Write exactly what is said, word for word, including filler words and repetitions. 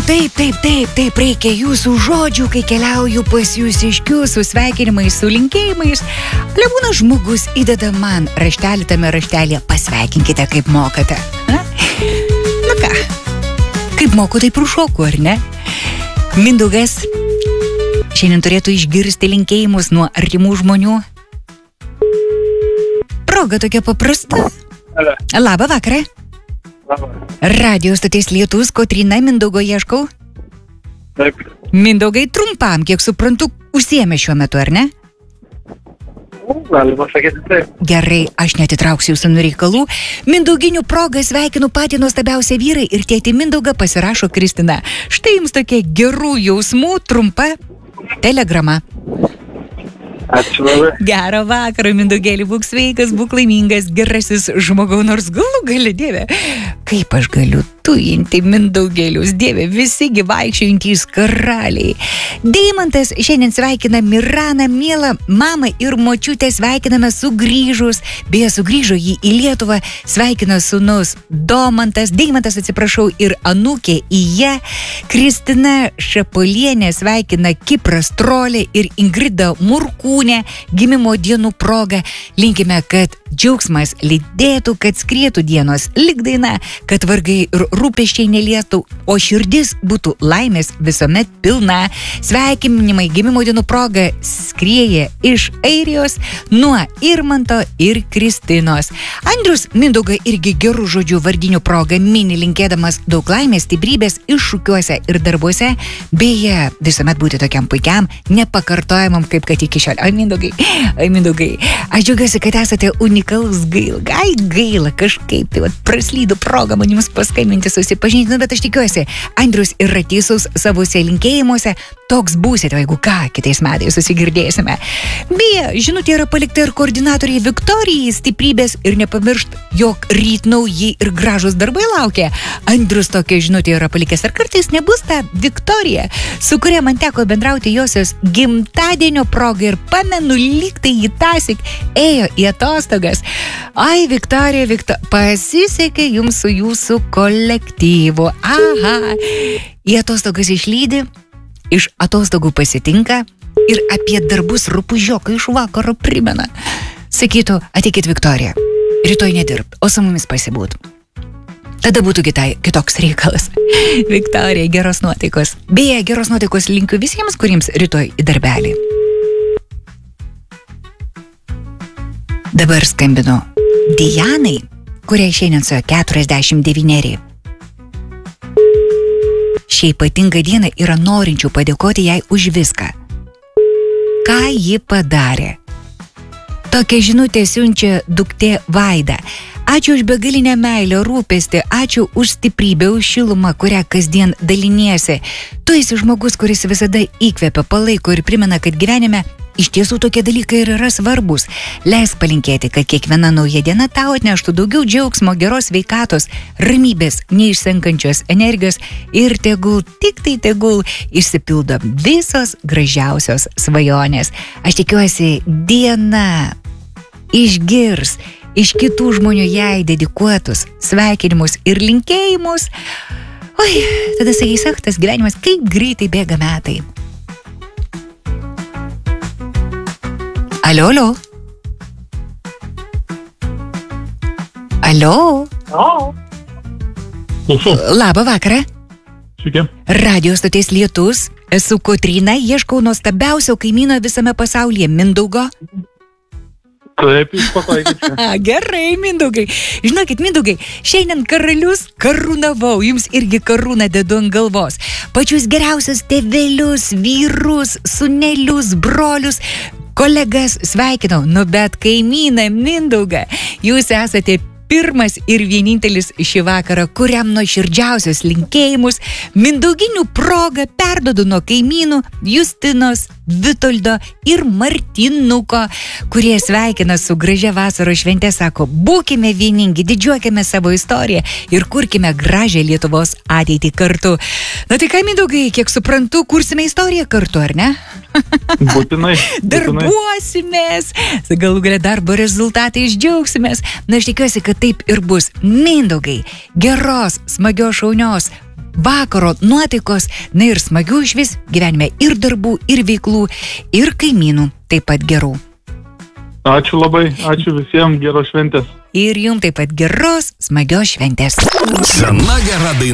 taip, taip, taip, taip, reikia jūsų žodžių, kai keliauju pas jūs iškius su sveikinimais, su linkėjimais. Lebūna žmogus įdeda man raštelį tame raštelėje, pasveikinkite kaip mokate. Na, nu ką, kaip moku, taip ir šoku, ar ne? Mindaugas šiandien turėtų išgirsti linkėjimus nuo artimų žmonių. Proga tokia paprasta. Labą vakarą. Radio stoties Lietus, Kotryna, Mindaugo ieškau. Taip. Mindaugai, trumpam, kiek suprantu, užsiėmė šiuo metu, ar ne? Galima sakyti taip. Gerai, aš netitrauksiu jūsų nuo reikalų. Mindauginių progą sveikinu patį nuostabiausią vyrą ir tėtį Mindaugą, pasirašo Kristina. Štai jums tokia gerų jausmų trumpa telegrama. Ačiū labai. Gerą vakarą, Mindaugėlį, būk sveikas, būk laimingas, gerasis žmogau, nors galų gali, Dieve. Kaip aš galiu tujinti Mindaugėlius, Dieve, visi vaikščiojantys karaliai. Deimantas šiandien sveikina Miraną, mielą mamą ir močiutę sveikiname sugrįžus. Beje, sugrįžo jį į Lietuvą, sveikina sūnus Domantas, Deimantas atsiprašau, ir anūkė Ija. Kristina Šapolienė sveikina Kipras Trolė ir Ingrida Murkūnė gimimo dienų proga. Linkime, kad džiaugsmas lydėtų, kad skrietų dienos lyg daina, kad vargai ir rūpesčiai nelietų, o širdis būtų laimės visuomet pilna. Sveikinimai gimimo dienų proga skrieja iš Airijos nuo Irmanto ir Kristinos. Andrius Mindaugą irgi gerų žodžių vardinių proga mini, linkėdamas daug laimės, stiprybės iššūkiuose ir darbuose, beje, visuomet būti tokiam puikiam, nepakartojamam, kaip kad iki šiol. Ai, Mindaugai, ai, Mindaugai, aš džiaugiuosi, kad esate unikalus, gaila, ai, gaila, kažkaip, tai vat, praslydo proga man jums paskambinti, susipažinti, nu, bet aš tikiuosi, Andrius yra teisus savuose linkėjimuose, toks būsite, jeigu ką, kitais metais susigirdėsime. Beje, žinutė yra palikta ir koordinatoriai Viktorijai, stiprybės ir nepamiršt, jog ryt nauji ir gražus darbai laukia. Andrius tokia žinutė yra palikęs, ar kartais nebus ta Viktorija, su kuria man teko bendrauti josios gimtadienio proga ir pamenu, lyg tai jį tąsyk ėjo į atostogas. Ai, Viktorija, Viktor... pasisekė jums su jūsų kolektyvu. Aha, į atostogas išlydi, iš atostogų pasitinka ir apie darbus rupūžioką iš vakaro primena. Sakytų, ateikit Viktorija, rytoj nedirbt, o su mumis pasibūt. Tada būtų kitai, kitoks reikalas. Viktorija, geros nuotaikos. Beje, geros nuotaikos linkiu visiems, kuriems rytoj į darbelį. Dabar skambinu Dianai, kuriai šiandien suėjo keturiasdešimt devyneri. Šią ypatingą dieną yra norinčių padėkoti jai už viską. Ką ji padarė? Tokią žinutę siunčia duktė Vaida. Ačiū už begalinę meilę, rūpestį, ačiū už stiprybę, už šilumą, kurią kasdien daliniesi. Tu esi žmogus, kuris visada įkvepia, palaiko ir primena, kad gyvenime iš tiesų tokie dalykai ir yra svarbus. Leisk palinkėti, kad kiekviena nauja diena tau atneštų daugiau džiaugsmo, geros sveikatos, ramybės, neišsenkančios energijos ir tegul, tik tai tegul, išsipildo visos gražiausios svajonės. Aš tikiuosi, diena išgirs iš kitų žmonių jai dedikuotus sveikinimus ir linkėjimus. Oi, tada sakys, ach, tas gyvenimas, kaip greitai bėga metai. Alio, alio. Alio. Klausu. Labą vakarą. Sveiki. Radio stoties Lietus. Esu Kotryna, ieškau nuostabiausio kaimyno visame pasaulyje, Mindaugo. Taip, jūs pataikite. Gerai, Mindaugai. Žinokit, Mindaugai, šiandien karalius karūnavau, jums irgi karūną dedu ant galvos. Pačius geriausius tėvelius, vyrus, sūnelius, brolius, kolegas sveikinau, nu bet kaimyną Mindaugą, jūs esate pirmas ir vienintelis šį vakarą, kuriam nuoširdžiausios linkėjimus mindauginių proga perdodu nuo kaimynų Justinos, Vitoldo ir Martinuko, kurie sveikina su gražia vasaros švente, sako, būkime vieningi, didžiuokime savo istoriją ir kurkime gražią Lietuvos ateitį kartu. Na tai ką, Mindaugai, kiek suprantu, kursime istoriją kartu, ar ne? Būtinai. Darbuosimės, galų galia darbo rezultatai išdžiaugsimės. Na, aš tikiuosi, kad taip ir bus. Mindaugai, geros, smagios, šaunios vakaro nuotaikos, na ir smagių išvis gyvenime ir darbų, ir veiklų, ir kaimynų taip pat gerų. Ačiū labai, ačiū visiems, geros šventės. Ir jums taip pat geros, smagios šventės. Sena gera daina.